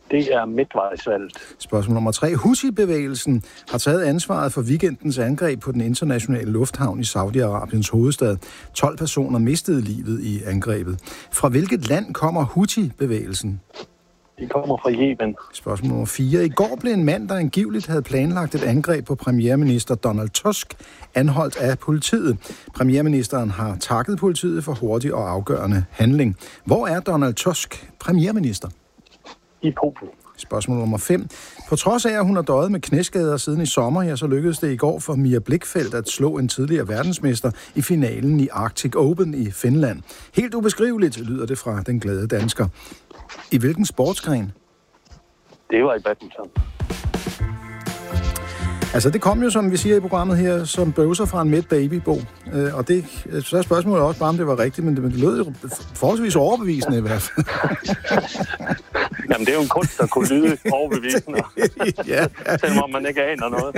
Det er midtvejsvalget. Spørgsmål nummer 3. Houthi-bevægelsen har taget ansvaret for weekendens angreb på den internationale lufthavn i Saudi-Arabiens hovedstad. 12 personer mistede livet i angrebet. Fra hvilket land kommer Houthi-bevægelsen? De kommer fra Yemen. Spørgsmål nummer 4. I går blev en mand, der angiveligt havde planlagt et angreb på premierminister Donald Tusk, anholdt af politiet. Premierministeren har takket politiet for hurtig og afgørende handling. Hvor er Donald Tusk premierminister? I Polen. Spørgsmål nummer 5. På trods af, at hun har døjet med knæskader siden i sommer, ja, så lykkedes det i går for Mia Blichfeldt at slå en tidligere verdensmester i finalen i Arctic Open i Finland. Helt ubeskriveligt lyder det fra den glade dansker. I hvilken sportsgren? Det var i badminton. Altså, det kom jo, som vi siger i programmet her, som bøvser fra en midt babybo. Og det, så er spørgsmålet også bare, om det var rigtigt, men det lød jo forholdsvis overbevisende i hvert fald. Jamen, det er jo en kunst, der kunne lyde overbevisende. Ja. Selvom man ikke aner noget.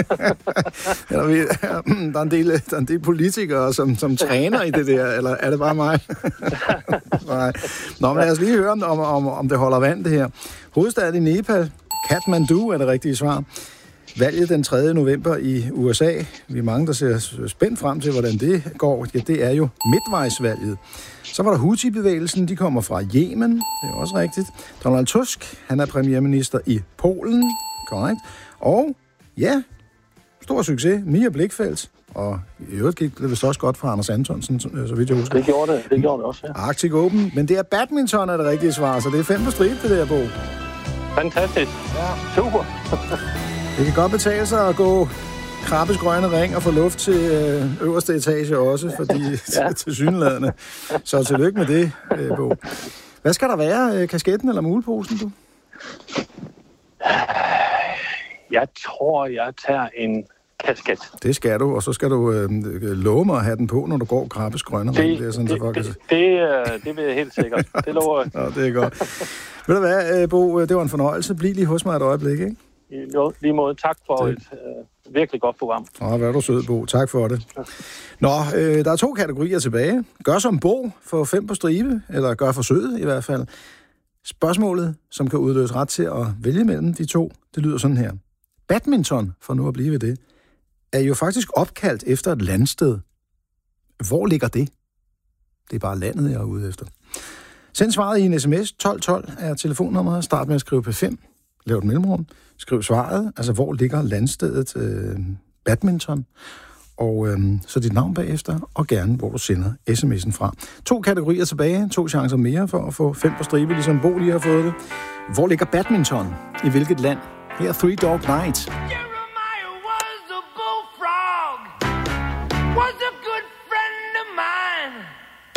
Der er en del politikere, som træner i det der, eller er det bare mig? Nej. Nå, men lad os lige høre, om det holder vand, det her. Hovedstaden i Nepal, Kathmandu er det rigtige svar. Valget den 3. november i USA. Vi er mange, der ser spændt frem til, hvordan det går. Ja, det er jo midtvejsvalget. Så var der Houthi-bevægelsen. De kommer fra Yemen. Det er også rigtigt. Donald Tusk, han er premierminister i Polen. Korrekt. Og ja, stor succes. Mia Blichfeldt. Og i øvrigt gik det vist også godt fra Anders Antonsen, så vidt jeg husker. Det gjorde det også, ja. Arctic Open. Men det er badminton, er det rigtige svar. Så det er 5 på stribe, det der, Bo. Fantastisk. Ja. Super. Det kan godt betale sig at gå Krabbes grønne ring og få luft til øverste etage også, fordi til syneladende. Så tillykke med det, Bo. Hvad skal der være? Kasketten eller muleposen, du? Jeg tror, jeg tager en kasket. Det skal du, og så skal du love mig at have den på, når du går Krabbes grønne ring. Det vil jeg helt sikkert. Det lover jeg. Nå, det er godt. Ved du hvad, Bo, det var en fornøjelse. Bliv lige hos mig et øjeblik, ikke? Lige måde. Tak for et virkelig godt program. Hvad er du sød, Bo. Tak for det. Nå, der er 2 kategorier tilbage. Gør som Bo for 5 på stribe, eller gør forsøget i hvert fald. Spørgsmålet, som kan udløse ret til at vælge mellem de 2, det lyder sådan her. Badminton, for nu at blive ved det, er jo faktisk opkaldt efter et landsted. Hvor ligger det? Det er bare landet, jeg er ude efter. Send svaret i en sms. 1212 er telefonnummeret. Start med at skrive P5. Lav et mellemrum. Skriv svaret. Altså, hvor ligger landstedet badminton? Og så dit navn bagefter, og gerne, hvor du sender sms'en fra. 2 kategorier tilbage. 2 chancer mere for at få 5 på stribe, ligesom Bo lige har fået det. Hvor ligger badminton? I hvilket land? Her er Three Dog Night.